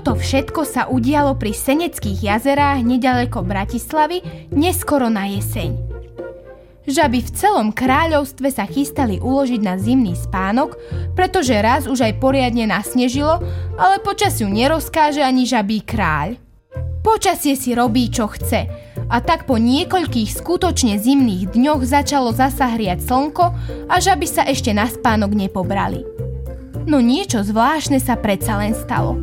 Toto všetko sa udialo pri Seneckých jazerách nedaleko Bratislavy neskoro na jeseň. Žaby v celom kráľovstve sa chystali uložiť na zimný spánok, pretože raz už aj poriadne nasnežilo, ale počasiu nerozkáže ani žabí kráľ. Počasie si robí, čo chce, a tak po niekoľkých skutočne zimných dňoch začalo zasa hriať slnko a žaby sa ešte na spánok nepobrali. No niečo zvláštne sa predsa len stalo.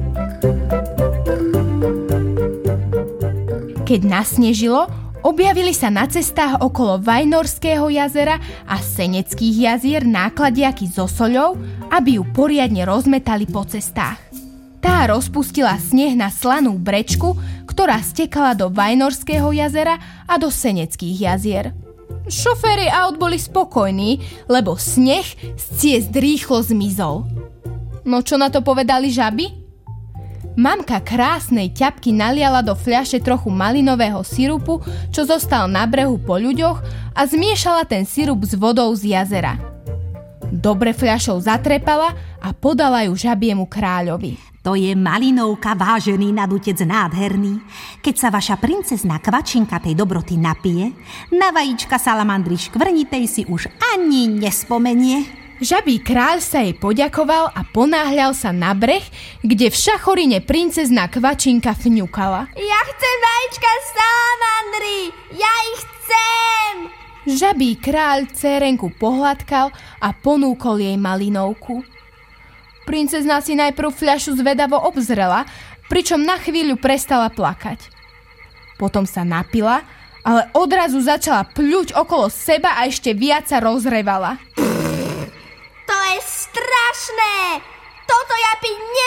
Keď nasnežilo, objavili sa na cestách okolo Vajnorského jazera a Seneckých jazier nákladiaky so soľou, aby ju poriadne rozmetali po cestách. Tá rozpustila sneh na slanú brečku, ktorá stekala do Vajnorského jazera a do Seneckých jazier. Šoféri aut boli spokojní, lebo sneh z ciest rýchlo zmizol. No čo na to povedali žaby? Mamka krásnej ťapky naliala do fľaše trochu malinového sirupu, čo zostal na brehu po ľuďoch, a zmiešala ten sirup s vodou z jazera. Dobre fľašou zatrepala a podala ju žabiemu kráľovi. To je malinovka, vážený nadutec nádherný. Keď sa vaša princezná Kvačinka tej dobroty napije, na vajíčka salamandry škvrnitej si už ani nespomenie. Žabí kráľ sa jej poďakoval a ponáhľal sa na breh, kde v šachorine princezná Kvačinka fňukala. Ja chcem vajíčka salamandry! Ja ich chcem! Žabí kráľ cérenku pohľadkal a ponúkol jej malinovku. Princezná si najprv fľašu zvedavo obzrela, pričom na chvíľu prestala plakať. Potom sa napila, ale odrazu začala pľuť okolo seba a ešte viac sa rozrevala. To je strašné! Toto ja piť